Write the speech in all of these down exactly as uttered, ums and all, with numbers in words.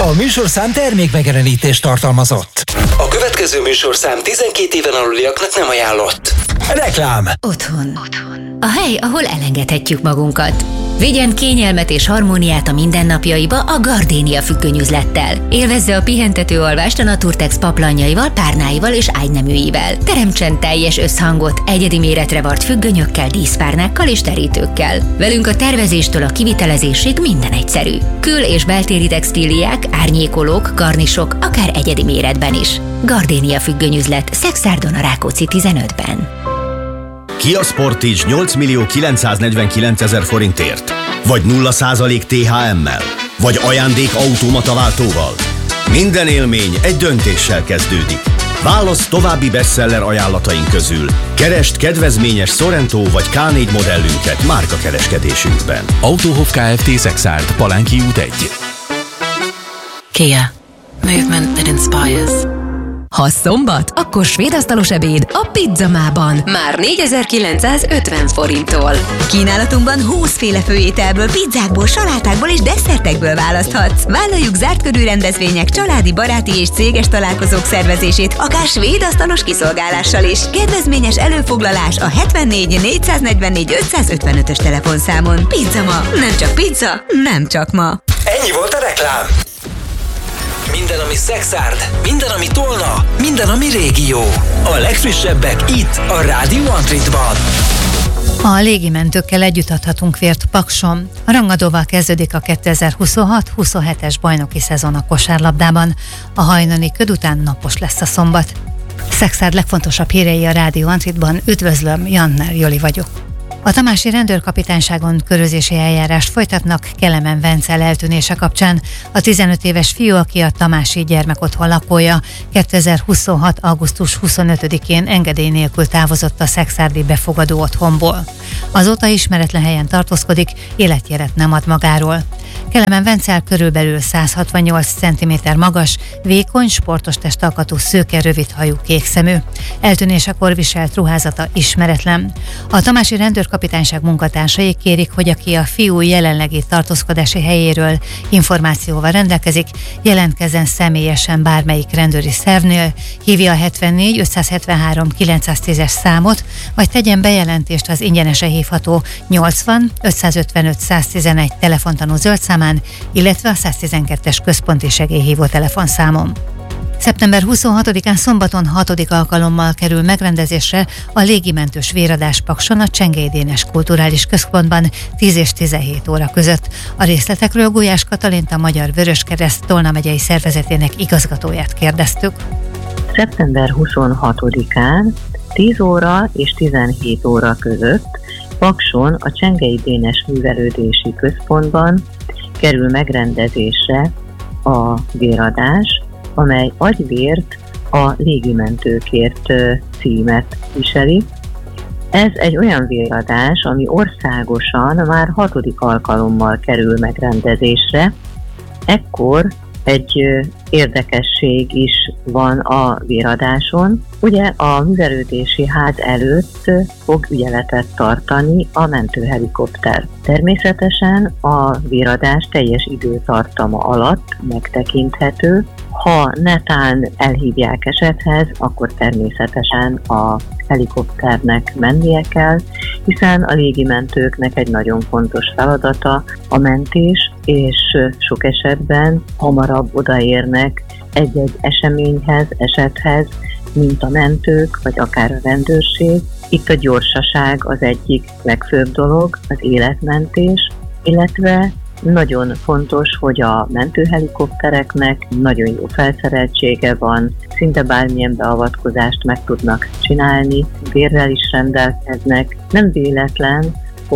A műsorszám termékmegjelenítést tartalmazott. A következő műsorszám tizenkét éven aluliaknak nem ajánlott. Reklám. Otthon. Otthon. A hely, ahol elengedhetjük magunkat. Vigyen kényelmet és harmóniát a mindennapjaiba a Gardénia függönyüzlettel. Élvezze a pihentető alvást a Naturtex paplanjaival, párnáival és ágyneműivel. Teremtsen teljes összhangot egyedi méretre vart függönyökkel, díszpárnákkal és terítőkkel. Velünk a tervezéstől a kivitelezésig minden egyszerű. Kül- és beltéri textíliák, árnyékolók, garnisok, akár egyedi méretben is. Gardénia függönyüzlet, Szexárdon a Rákóczi tizenötben. Kia Sportage nyolc millió kilencszáznegyvenkilencezer forintért? Vagy nulla százalék té há emmel? Vagy ajándék automata váltóval? Minden élmény egy döntéssel kezdődik. Válasz további bestseller ajánlataink közül. Keresd kedvezményes Sorento vagy ká négy modellünket márkakereskedésünkben. Autohof Kft. Szexárd, Palánki út egy. Kia. Movement that inspires. Ha szombat, akkor svéd asztalos ebéd a Pizzamában. Már négyezer-kilencszázötven forinttól. Kínálatunkban húszféle főételből, pizzákból, salátákból és desszertekből választhatsz. Vállaljuk zárt körű rendezvények, családi, baráti és céges találkozók szervezését, akár svéd asztalos kiszolgálással is. Kedvezményes előfoglalás a hetvennégy négyszáznegyvennégy ötszázötvenötös telefonszámon. Pizzama. Nem csak pizza, nem csak ma. Ennyi volt a reklám. Minden, ami Szexárd, minden, ami Tolna, minden, ami régió. A legfrissebbek itt, a Rádió Antritban. A légimentőkkel együtt adhatunk vért Pakson. A rangadóval kezdődik a kétezer-huszonhat huszonhetes bajnoki szezon a kosárlabdában. A hajnali köd után napos lesz a szombat. Szexárd legfontosabb hírei a Rádió Antritban. Üdvözlöm, Janner Joli vagyok. A tamási rendőrkapitányságon körözési eljárást folytatnak Kelemen Vencel eltűnése kapcsán. A tizenöt éves fiú, aki a tamási gyermekotthon lakója, kétezer-huszonhat augusztus huszonötödikén engedély nélkül távozott a szexárdi befogadó otthonból. Azóta ismeretlen helyen tartózkodik, életjelet nem ad magáról. Kelemen Vencel körülbelül száz hatvannyolc centiméter magas, vékony, sportos testalkatú, szőke, rövidhajú, kékszemű. Eltűnésekor viselt ruházata ismeretlen. A tamási rendőrkapitányság munkatársai kérik, hogy aki a fiú jelenlegi tartózkodási helyéről információval rendelkezik, jelentkezzen személyesen bármelyik rendőri szervnél, hívja a hetvennégy ötszázhetvenhárom kilencszáztízes számot, vagy tegyen bejelentést az ingyenesen hívható nyolcvan ötszázötvenöt száztizenegy telefontanú zöld számán, illetve a száztizenkettes központi segélyhívó telefonszámon. szeptember huszonhatodikán szombaton hatodik alkalommal kerül megrendezésre a légimentős véradás Pakson a Csengei Dénes Kulturális Központban tíz és tizenhét óra között. A részletekről Gulyás Katalint, a Magyar Vöröskereszt Tolna megyei szervezetének igazgatóját kérdeztük. szeptember huszonhatodikán tíz óra és tizenhét óra között Pakson a Csengei Dénes Művelődési Központban kerül megrendezésre a véradás, amely Agyvért a légimentőkért címet viseli. Ez egy olyan véradás, ami országosan már hatodik alkalommal kerül megrendezésre. Ekkor egy érdekesség is van a véradáson. Ugye a művelődési ház előtt fog ügyeletet tartani a mentőhelikopter. Természetesen a véradás teljes időtartama alatt megtekinthető. Ha netán elhívják esethez, akkor természetesen a helikopternek mennie kell, hiszen a légimentőknek egy nagyon fontos feladata a mentés, és sok esetben hamarabb odaérnek egy-egy eseményhez, esethez, mint a mentők, vagy akár a rendőrség. Itt a gyorsaság az egyik legfőbb dolog, az életmentés, illetve nagyon fontos, hogy a mentőhelikoptereknek nagyon jó felszereltsége van, szinte bármilyen beavatkozást meg tudnak csinálni, vérrel is rendelkeznek. Nem véletlen,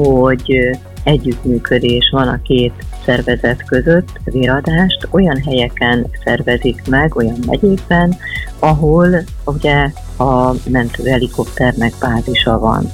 hogy együttműködés van a két szervezet között, véradást olyan helyeken szervezik meg, olyan megyékben, ahol ugye a mentőhelikopternek bázisa van.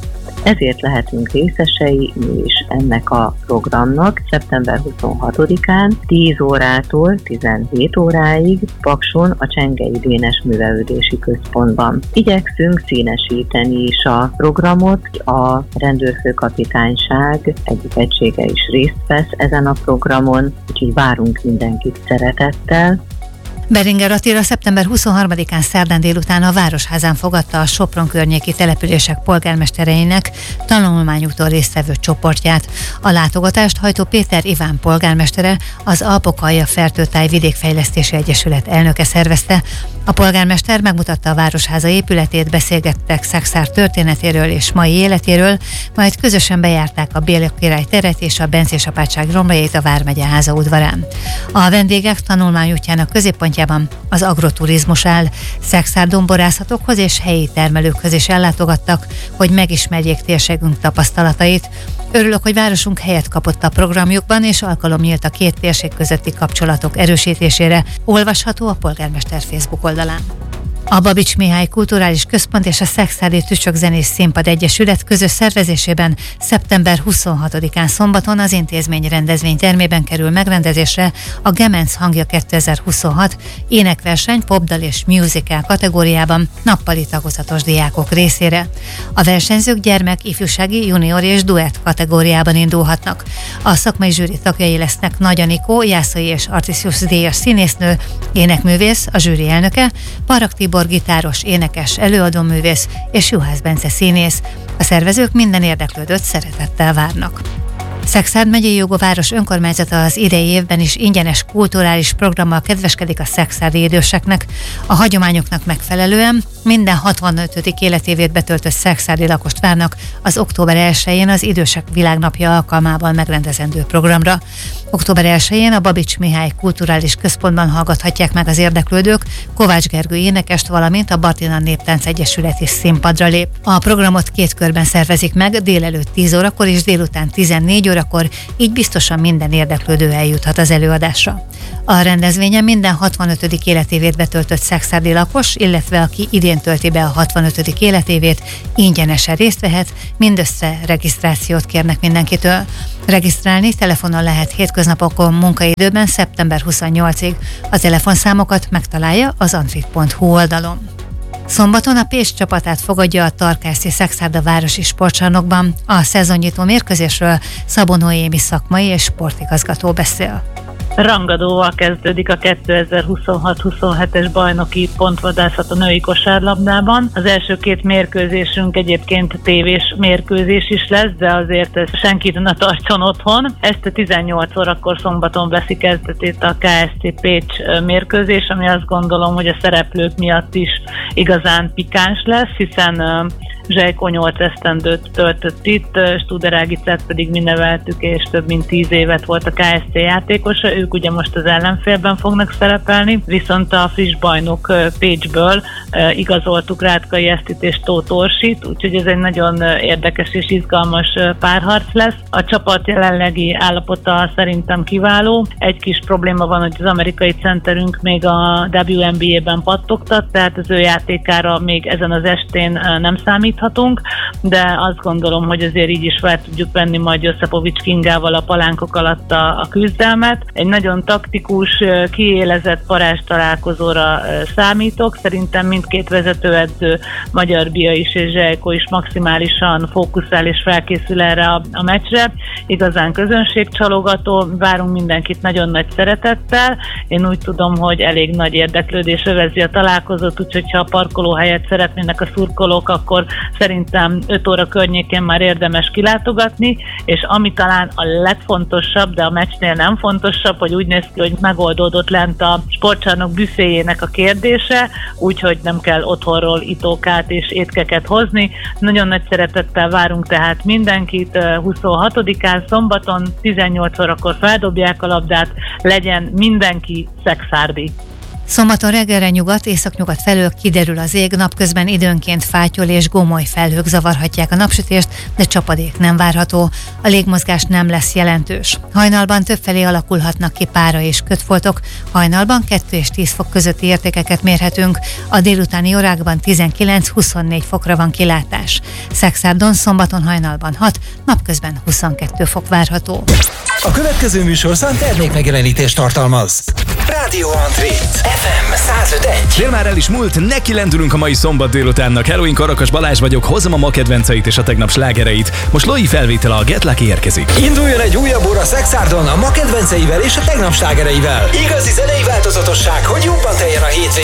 Ezért lehetünk részesei mi is ennek a programnak. Szeptember huszonhatodikán tíz órától tizenhét óráig Pakson a Csengei Dénes Művelődési Központban. Igyekszünk színesíteni is a programot, a rendőrfőkapitányság egyik egysége is részt vesz ezen a programon, úgyhogy várunk mindenkit szeretettel. Beringer Attila szeptember huszonharmadikán szerdán délután a Városházán fogadta a Sopron környéki települések polgármestereinek tanulmányúton résztvevő csoportját. A látogatást Hajtó Péter Iván polgármestere, az Alpokalja Fertőtáj Vidékfejlesztési Egyesület elnöke szervezte. A polgármester megmutatta a Városháza épületét, beszélgettek Szekszárd történetéről és mai életéről, majd közösen bejárták a Béla Király teret és a Bencés apátság romjait a Vármegye háza udvarán. A vendégek tanulmányútjának középpontjában az agroturizmus áll. Szekszárd borászatokhoz és helyi termelőkhöz is ellátogattak, hogy megismerjék térségünk tapasztalatait. Örülök, hogy városunk helyet kapott a programjukban, és alkalom nyílt a két térség közötti kapcsolatok erősítésére. Olvasható a polgármester Facebook oldalán. A Babics Mihály Kulturális Központ és a Szekszárdi Tücsök-Zenész Színpad Egyesület közös szervezésében szeptember huszonhatodikán szombaton az intézmény rendezvénytermében kerül megrendezésre a Gemenc hangja kétezer-huszonhat énekverseny, popdal és musical kategóriában nappali tagozatos diákok részére. A versenyzők gyermek, ifjúsági, junior és duett kategóriában indulhatnak. A szakmai zsűri tagjai lesznek Nagy Anikó, Jászai és Artisius díjas színésznő, énekművész, a zsűri elnöke, Parag Tibor gitáros, énekes, előadóművész és Juhász Bence színész. A szervezők minden érdeklődőt szeretettel várnak. Szekszárd megyei jogú város önkormányzata az idei évben is ingyenes kulturális programmal kedveskedik a szekszárdi időseknek. A hagyományoknak megfelelően minden hatvanötödik életévét betöltött szekszárdi lakost várnak az október elsején az Idősek Világnapja alkalmával megrendezendő programra. október elsején a Babics Mihály Kulturális Központban hallgathatják meg az érdeklődők Kovács Gergő énekest, valamint a Bartina Néptánc Egyesület is színpadra lép. A programot két körben szervezik meg, délelőtt tíz órakor és délután tizennégy órakor, így biztosan minden érdeklődő eljuthat az előadásra. A rendezvényen minden hatvanötödik életévét betöltött szekszárdi lakos, illetve aki idén tölti be a hatvanötödik életévét, ingyenesen részt vehet, mindössze regisztrációt kérnek mindenkitől. Regisztrálni telefonon lehet hétköznapokon munkaidőben szeptember huszonnyolcadikáig. A telefonszámokat megtalálja az antrit pont hu oldalon. Szombaton a Pécs csapatát fogadja a Tarkászi Szekszárda városi sportcsarnokban. A szezonnyitó mérkőzésről Szabó Noémi szakmai és sportigazgató beszél. Rangadóval kezdődik a kétezer-huszonhat huszonhetes bajnoki pontvadászat a női kosárlabdában. Az első két mérkőzésünk egyébként tévés mérkőzés is lesz, de azért ez senkit ne tartson otthon. Ezt a tizennyolc órakor szombaton veszi kezdetét a ká es cé Pécs mérkőzés, ami azt gondolom, hogy a szereplők miatt is igazán pikáns lesz, hiszen Zsejko nyolc esztendőt töltött itt, Studer Ágicát pedig mi neveltük, és több mint tíz évet volt a ká es cé játékosa, ők ugye most az ellenfélben fognak szerepelni, viszont a friss bajnok Pécsből igazoltuk Rátkai Esztit és Tóth Orsit, úgyhogy ez egy nagyon érdekes és izgalmas párharc lesz. A csapat jelenlegi állapota szerintem kiváló. Egy kis probléma van, hogy az amerikai centerünk még a dupla vé en bé á-ben pattogtat, tehát az ő játékára még ezen az estén nem számíthatunk, de azt gondolom, hogy azért így is fel tudjuk venni majd Joszepovics Kingával a palánkok alatt a, a küzdelmet. Egy nagyon taktikus, kiélezett parázs találkozóra számítok. Szerintem mindkét vezetőedző, Magyar Bia is és Zsejko is maximálisan fókuszál és felkészül erre a, a meccsre. Igazán közönségcsalogató, várunk mindenkit nagyon nagy szeretettel. Én úgy tudom, hogy elég nagy érdeklődés övezi a találkozót, úgyhogy ha a parkolóhelyet szeretnének a szurkolók, akkor szerintem öt óra környékén már érdemes kilátogatni, és ami talán a legfontosabb, de a meccsnél nem fontosabb, hogy úgy néz ki, hogy megoldódott lent a sportcsarnok büféjének a kérdése, úgyhogy nem kell otthonról itókát és étkeket hozni. Nagyon nagy szeretettel várunk tehát mindenkit. huszonhatodikán szombaton tizennyolc órakor feldobják a labdát, legyen mindenki szekszárdi. Szombaton reggelre nyugat, északnyugat felől kiderül az ég, napközben időnként fátyol és gomoly felhők zavarhatják a napsütést, de csapadék nem várható. A légmozgás nem lesz jelentős. Hajnalban többfelé alakulhatnak ki pára és kötfoltok, hajnalban kettő és tíz fok közötti értékeket mérhetünk, a délutáni órákban tizenkilenc-huszonnégy fokra van kilátás. Szekszárton szombaton hajnalban hat, napközben huszonkettő fok várható. A következő műsorszám termékmegjelenítést tartalmaz. Rádió Andrét, ef em száz öt egész egy. Fél már el is múlt, neki lendülünk a mai szombat délutánnak. Halloween, Karakas Balázs vagyok, hozom a ma kedvenceit és a tegnap slágereit. Most Loi felvétele a Get Lucky érkezik. Induljon egy újabb óra Szekszárton a ma kedvenceivel és a tegnap slágereivel. Igazi zenei változatosság, hogy jobban teljen a hétvége.